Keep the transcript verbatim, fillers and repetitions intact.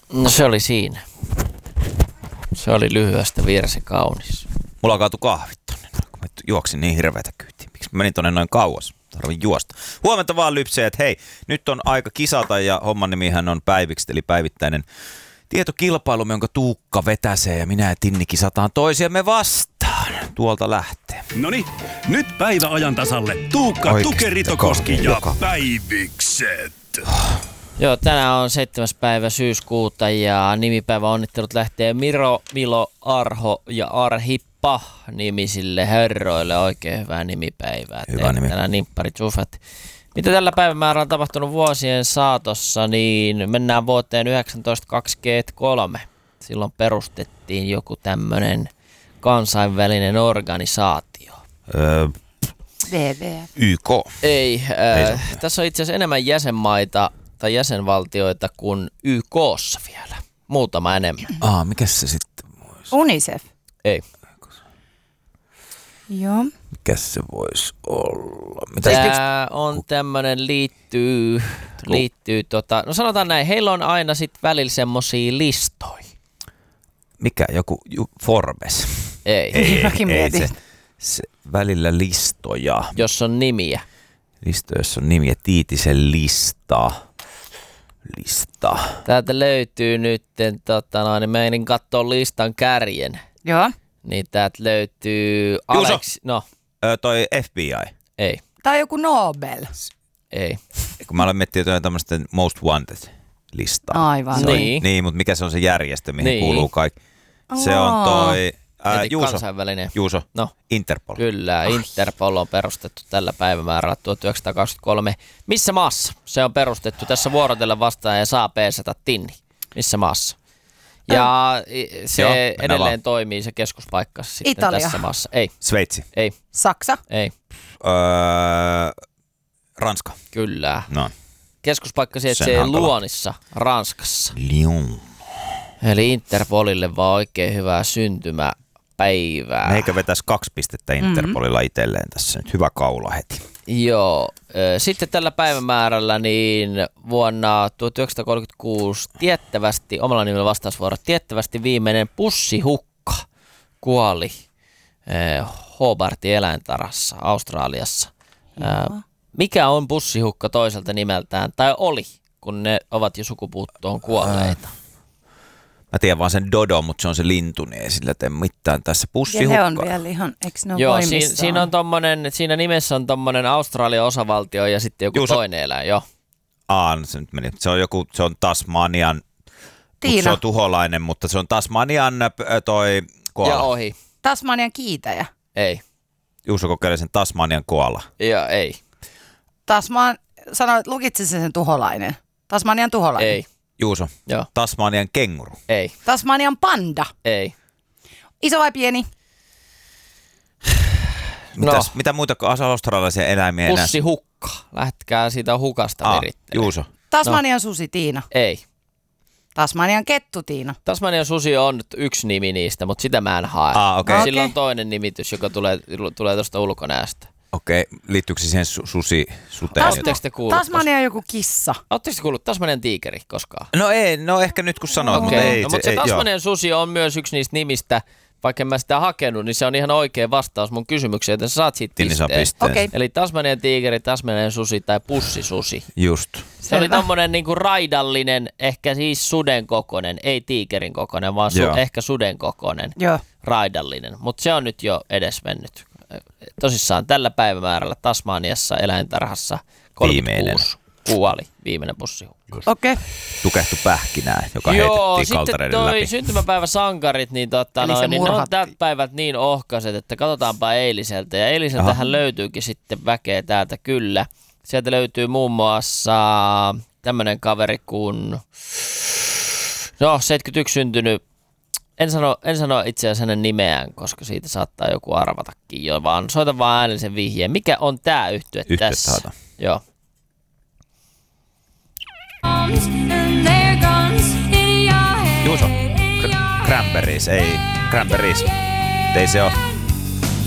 No se oli siinä. Se oli lyhyestä virsi kaunis. Mulla kaatui kahvit tonne, kun mä juoksin niin hirveätä kyytiä. Miksi mä menin tonne noin kauas? Tarvin juosta. Huomenta vaan lypseet. Hei, nyt on aika kisata ja homman nimihän on Päivikset, eli päivittäinen tietokilpailu, jonka Tuukka vetäsee ja minä ja Tinni kisataan toisiamme vastaan. Tuolta lähtee. Noniin, nyt päivä ajan tasalle. Tuukka, Tukeritokoski ja Päivikset. Joo, tänään on seitsemäs päivä syyskuuta ja nimipäivä onnittelut lähtee Miro, Milo, Arho ja Arhippa nimisille herroille. Oikein hyvää nimipäivää. Hyvä nimi. Tänään nimppari tsufat. Mitä tällä päivämäärällä on tapahtunut vuosien saatossa, niin mennään vuoteen tuhatyhdeksänsataakaksikymmentäkolme. Silloin perustettiin joku tämmöinen kansainvälinen organisaatio. Öö, W W F. Y K. Ei, äh, Ei tässä on itse asiassa enemmän jäsenmaita tai jäsenvaltioita kuin Y K:ssa vielä. Muutama enemmän. Aa, mikäs se sitten voisi? UNICEF. Ei. Joo. Mikäs se voisi olla? Mitä Tämä on tämmönen liittyy, liittyy tota, no sanotaan näin, heillä on aina sit välillä semmosia listoja. Mikä? Joku ju, Forbes? Ei. Ei, Mäkin ei mietin. se, se, välillä listoja. Jos on nimiä. Listoja, jos on nimiä. Tiitisen lista. Lista. Täältä löytyy nyt, tota noin, niin meinin katsoa listan kärjen. Joo. Niin täältä löytyy Juuso. Alex, no, Ö, toi F B I. ei, Tai joku Nobel. ei. Kun mä aloin miettiä jotain tämmöistä Most Wanted-listaa. Aivan. No. Niin. Niin, mutta mikä se on se järjestö, mihin Niin. kuuluu kaikki? Se on toi... Ää, Mietin Juuso. kansainvälinen. Juuso. No. Interpol. Kyllä, Interpol on perustettu tällä päivämäärällä tuhatyhdeksänsataakaksikymmentäkolme. Missä maassa se on perustettu? Tässä vuorotellen vastaan ja saa peesata Tinni. Missä maassa? Ja se Joo, mennään edelleen vaan. toimii se keskuspaikka sitten Italia. tässä maassa. Ei, Sveitsi. ei, Saksa. ei. Öö, Ranska. Kyllä. No. Keskuspaikka sijaitsee Sen hankala. Luonissa, Ranskassa. Lyon. Eli Interpolille vaan oikein hyvää syntymäpäivää. Meikä vetäisi kaksi pistettä Interpolilla itselleen tässä nyt. Hyvä kaula heti. Joo. Sitten tällä päivämäärällä niin vuonna tuhatyhdeksänsataakolmekymmentäkuusi tiettävästi, omalla nimellä vastausvuoro, tiettävästi viimeinen pussihukka kuoli eh, Hobartin eläintarhassa Australiassa. Eh, mikä on pussihukka toiselta nimeltään, tai oli, kun ne ovat jo sukupuuttoon kuolleita? Mä tiedän vaan sen Dodo, mutta se on se lintu, niin ei sillä tee mitään tässä Ja pussihukka. ne on vielä ihan, eikö ne ole Joo, voimissaan? siinä, siinä, on tommonen, siinä nimessä on tommonen Australian osavaltio ja sitten joku Juuso. toinen eläin, joo. Aa, se nyt meni. Se on joku, se on Tasmanian, mut Tiina. se on tuholainen, mutta se on Tasmanian äh, toi koala. Ja ohi. Tasmanian kiitäjä. Ei. Juuso kokeili sen Tasmanian koala. Ja ei. Tasman, sanoit, lukitsi sen sen tuholainen. Tasmanian tuholainen. Ei. Juuso. Joo. Tasmanian kenguru. Ei. Tasmanian panda. Ei. Iso vai pieni? Mitäs, No. mitä muita australialaisia eläimiä enää? Pussihukka. Lähtkää siitä hukasta Aa, virittelemään. Juuso. Tasmanian no. susi Tiina. Ei. Tasmanian kettu Tiina. Tasmanian susi on nyt yksi nimi niistä, mutta sitä mä en hae. Aa, okei. Okay. Sillä on toinen nimitys, joka tulee, tulee tuosta ulkonäöstä. Okei, liittyykö se siihen su- susi suteen? Tasma- Oletteko te kuullut? Tasmania on joku kissa. Oletteko te kuullut Tasmanian tiikeri koskaan? No ei, no ehkä nyt kun sanoit, mutta Okei. ei. No, mutta se ei, joo. Tasmanian susi on myös yksi niistä nimistä, vaikka en mä sitä hakenut, niin se on ihan oikea vastaus mun kysymykseen, että sä saat siitä Tinni saa pisteen. pisteen. Okei. Eli Tasmanian tiikeri, Tasmanian susi tai pussisusi. Just. Se oli Selvä. tommonen niinku raidallinen, ehkä siis suden kokonen, ei tiikerin kokonen, vaan su- Joo. ehkä suden kokonen, Joo. raidallinen. Mutta se on nyt jo edesmennyt. Tosissaan tällä päivämäärällä Tasmaniassa eläintarhassa kolmekymmentäkuusi kuoli viimeinen pussihukka. Okei. Okay. Tukehtu pähkinää, joka Joo, heitettiin sitten kaltareiden toi läpi. syntymäpäiväsankarit, niin, totta, Eli se noin, niin ne on murhattiin. tältä päivät niin ohkaiset, että katsotaanpa eiliseltä. Ja eiliseltähän löytyykin sitten väkeä täältä kyllä. Sieltä löytyy muun muassa tämmönen kaveri kuin, no seitsemänkymmentäyksi syntynyt, en sano, en sano itse asiassa hänen nimeään, koska siitä saattaa joku arvatakin jo, vaan soita vaan äänellisen vihjeen. Mikä on tää yhtye Yhtye tässä? tahto. Joo. Juuso. Cranberries, ei. Cranberries. Ei se oo.